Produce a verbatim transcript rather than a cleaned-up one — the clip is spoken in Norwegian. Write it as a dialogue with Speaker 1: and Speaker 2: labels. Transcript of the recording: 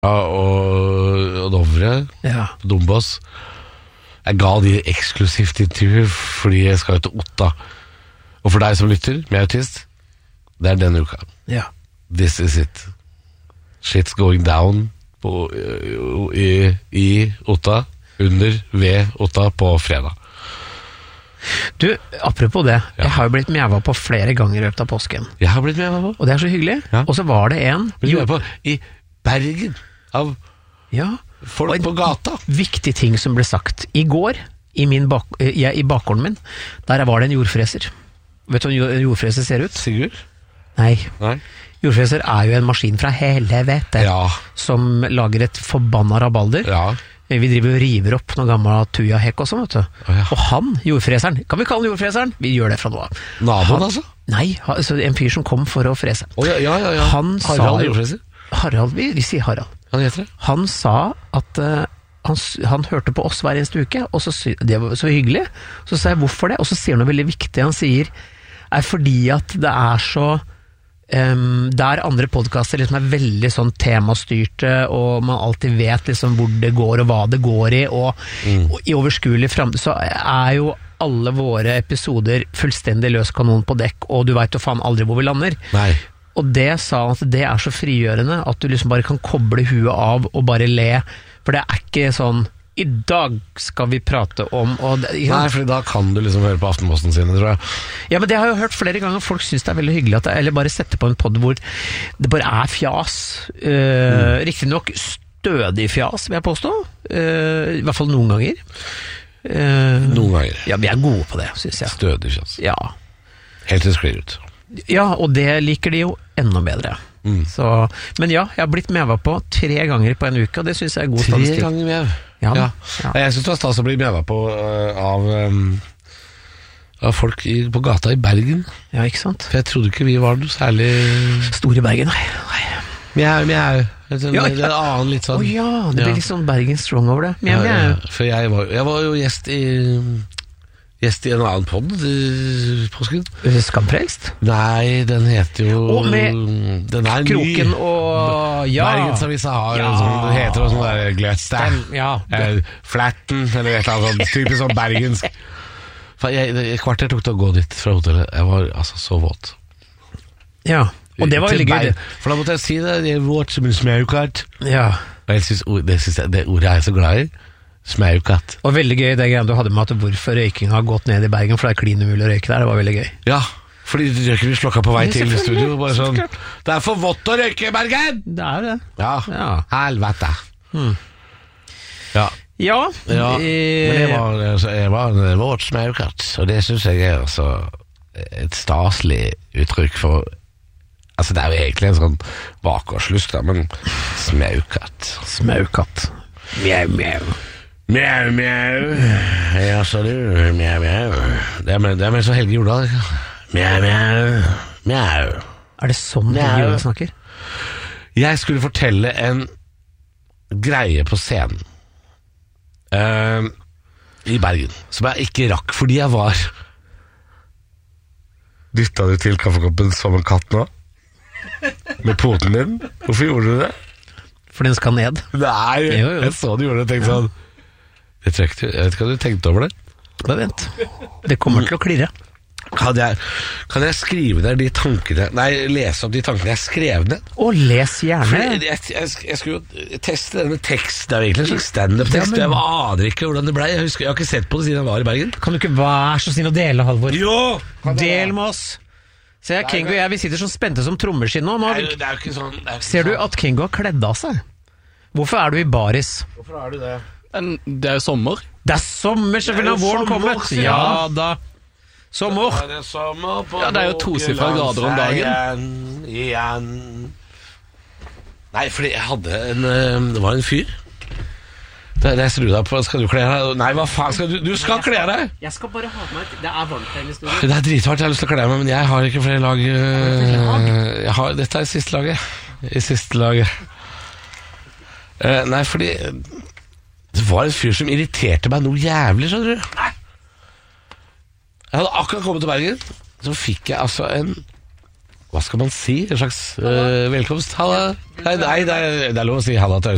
Speaker 1: Ja, og, og Dovre
Speaker 2: Ja.
Speaker 1: Dombås. Jeg ga de eksklusivt intervju fordi jeg skal jo til Otta. Og for deg som lytter, med autist, det er denne uka.
Speaker 2: Ja.
Speaker 1: This is it. Shit's going down på, i, i Otta, under, ved Otta på fredag.
Speaker 2: Du, apropos det,
Speaker 1: Ja.
Speaker 2: jeg har jo blitt mjæva på flere ganger i løpet av påsken.
Speaker 1: Jeg har blitt med på.
Speaker 2: Og det er så hyggelig.
Speaker 1: Ja.
Speaker 2: Og så var det en
Speaker 1: Blitt med på i Bergen av
Speaker 2: Ja,
Speaker 1: folk
Speaker 2: og en
Speaker 1: på gata.
Speaker 2: viktig ting som ble sagt. I går, i, min bak, jeg, i bakgården min, der var det en jordfreser. Vet du hvordan en jordfreser ser ut?
Speaker 1: Sigurd?
Speaker 2: Nei.
Speaker 1: Nei.
Speaker 2: Jordfreser er jo en maskin fra helvete
Speaker 1: Ja.
Speaker 2: som lager et forbanna rabalder.
Speaker 1: Ja.
Speaker 2: Vi driver og river opp noen gammel tujahekk og sånn, vet du.
Speaker 1: Å, ja.
Speaker 2: Og han, jordfreseren, kan vi kalle han jordfreseren? Vi gjør det fra nå av.
Speaker 1: Naboen,
Speaker 2: Han-
Speaker 1: altså?
Speaker 2: Nei, ha- altså en fyr som kom for å frese.
Speaker 1: Å, ja, ja, ja, ja.
Speaker 2: Han sa
Speaker 1: Harald
Speaker 2: jo-
Speaker 1: Jordfreser.
Speaker 2: Harald, vi, vi sier Harald.
Speaker 1: Han heter det.
Speaker 2: Han sa at eh, han, s- han hørte på oss hver eneste uke, og så, sy- det var så hyggelig. Så sa jeg hvorfor det, og så sier han noe veldig viktig. Han sier, er fordi at det er så Um, der andre podcaster liksom er veldig sånn temastyrte, og man alltid vet liksom hvor det går og hva det går i, og,
Speaker 1: Mm.
Speaker 2: og i overskuelig fremtid så er jo alle våre episoder fullstendig løs kanon på dekk, og du vet jo faen aldri hvor vi lander.
Speaker 1: Nei.
Speaker 2: Og det sa han at det er så frigjørende at du liksom bare kan koble huet av og bare le, for det er ikke sånn i dag skal vi prate om og det, ikke
Speaker 1: Nei,
Speaker 2: sant?
Speaker 1: for da kan du liksom høre på Aftenposten sine, tror jeg.
Speaker 2: Ja, men det har jeg jo hørt flere ganger. Folk synes det er veldig hyggelig at det, eller bare sette på en podd hvor det bare er fjas. Uh,
Speaker 1: Mm.
Speaker 2: Riktig nok stødig fjas, vil jeg påstå. Uh, I hvert fall noen ganger. Uh,
Speaker 1: Noen ganger.
Speaker 2: ja, vi er gode på det, synes jeg.
Speaker 1: Stødig kjønns.
Speaker 2: Ja.
Speaker 1: Helt til det sklir ut.
Speaker 2: ja, og det liker de jo enda bedre.
Speaker 1: Mm.
Speaker 2: Så, men ja, jeg har blitt meva på tre ganger på en uke, og det synes jeg er god
Speaker 1: Tre
Speaker 2: statistikk.
Speaker 1: ganger med.
Speaker 2: Ja,
Speaker 1: Ja.
Speaker 2: ja.
Speaker 1: Jeg synes det var stas å bli med på uh, av, um, av folk i, på gata i Bergen.
Speaker 2: Ja, ikke sant?
Speaker 1: For jeg trodde ikke vi var noe særlig
Speaker 2: Store Bergen, nei. nei.
Speaker 1: mjau, mjau. Det
Speaker 2: Ja,
Speaker 1: er en annen litt
Speaker 2: Å
Speaker 1: sånn
Speaker 2: ja, det
Speaker 1: Ja.
Speaker 2: blir litt sånn Bergen strong over det. Men,
Speaker 1: Ja,
Speaker 2: jeg,
Speaker 1: ja. For jeg var, jeg var jo gjest i Gjest i en annen podd i påsken.
Speaker 2: Skamfrelst?
Speaker 1: Nei, den heter jo
Speaker 2: Og med
Speaker 1: Den er
Speaker 2: Kroken
Speaker 1: ny.
Speaker 2: og ja.
Speaker 1: Bergensavisa har
Speaker 2: Ja.
Speaker 1: en sånn, det heter også sånn der gløtstæ.
Speaker 2: Den- ja.
Speaker 1: Eh, Flatten, eller et eller annet sånn typisk sånn bergensk. For jeg, det- et kvarter tok det å gå dit fra hotellet. Jeg var altså så våt.
Speaker 2: Ja, og det var
Speaker 1: Til
Speaker 2: veldig gøy.
Speaker 1: Berg-
Speaker 2: det.
Speaker 1: For da måtte jeg si det. Jeg er våt som en smaukart.
Speaker 2: Ja.
Speaker 1: Og jeg synes, ord- det, synes jeg, det ordet er jeg så glad i. Smaukatt.
Speaker 2: Og veldig gøy det greia du hadde med at hvorfor røyking har gått ned i Bergen, for det er klin umulig å røyke der. Det var veldig gøy.
Speaker 1: Ja, fordi røyker vi slokka på vei
Speaker 2: Ja,
Speaker 1: til
Speaker 2: selvfølgelig.
Speaker 1: studio. Bare sånn, det er for vått å røyke i Bergen!
Speaker 2: Det er det.
Speaker 1: Ja,
Speaker 2: Ja.
Speaker 1: helvete.
Speaker 2: Hmm.
Speaker 1: Ja,
Speaker 2: Ja.
Speaker 1: ja.
Speaker 2: eh,
Speaker 1: Men jeg var, jeg var en våt smaukatt, og det synes jeg er altså et staselig uttrykk for. Altså det er jo egentlig en sånn bakgårdslusk da, men smaukatt.
Speaker 2: Smaukatt. Mjau, mjau.
Speaker 1: Mjau, mjau. Ja, så du, mjau, mjau. Det er med, det er med så Helge Jordal. Mjau, mjau. Mjau.
Speaker 2: Er det sånn
Speaker 1: Mjau.
Speaker 2: Helge Jordal snakker?
Speaker 1: Jeg skulle fortelle en greie på scenen eh, i Bergen, som jeg ikke rakk, fordi jeg var. Dytta du til kaffekoppen som en katt nå? Med poten din? Hvorfor gjorde du det?
Speaker 2: For den skal ned.
Speaker 1: Nei,
Speaker 2: Jo, jo.
Speaker 1: jeg så du gjorde det og tenkte sånn Jeg, tror ikke, jeg vet ikke om du tenkte over det.
Speaker 2: Bare vent. Det kommer til å klirre.
Speaker 1: Kan jeg, kan jeg skrive ned de tankene Nei, lese opp de tankene jeg skrev ned?
Speaker 2: Og les
Speaker 1: For
Speaker 2: gjerne.
Speaker 1: jeg, jeg, jeg, jeg skulle jo teste denne teksten. Det er jo egentlig en slags stand-up-tekst.
Speaker 2: Ja, men-
Speaker 1: Jeg aner ikke hvordan det ble. Jeg, husker, jeg har ikke sett på det siden jeg var i Bergen.
Speaker 2: Kan du ikke være så snill å dele, Halvor?
Speaker 1: Jo!
Speaker 2: Del med oss. Se, Kingo og jeg, vi sitter som spente som trommeskinn nå. nå.
Speaker 1: Det er jo, det er jo ikke sånn det er jo ikke
Speaker 2: Ser du
Speaker 1: sånn.
Speaker 2: at Kingo har kledd av seg? Hvorfor er du i baris?
Speaker 1: Hvorfor er du det?
Speaker 3: Men det er jo sommer.
Speaker 2: Det er sommer, selvfølgelig har
Speaker 1: Det er jo
Speaker 2: våren
Speaker 1: sommer,
Speaker 2: kommet.
Speaker 1: sier
Speaker 2: Ja
Speaker 1: han.
Speaker 2: da. Sommer.
Speaker 1: Er det sommer på
Speaker 3: Ja, det er jo tosifret grader om dagen.
Speaker 1: Igjen, igjen. Nei, fordi jeg hadde en øh, Det var en fyr. Det, det ser du deg på. Skal du kle deg? Nei, hva faen skal du Du skal kle deg!
Speaker 2: Jeg skal bare ha på meg Det er varmt her i studio.
Speaker 1: Det er dritvarmt, jeg har lyst til å kle meg, men jeg har ikke flere lag. øh, Jeg har, dette er siste laget. I siste laget. Eh, nei, fordi det var en fyr som irriterte meg noe jævlig, skjønner du. Jeg hadde akkurat kommet til Bergen, så fikk jeg altså en Hva skal man si? En slags øh, velkomst. Halla. Nei, nei, det er, det er lov å si halla til